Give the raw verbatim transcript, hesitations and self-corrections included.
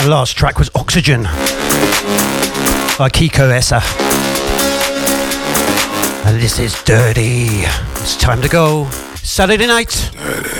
last track was Oxygen by Kiko Essa. And this is Dirty. It's time to go. Saturday night. Dirty.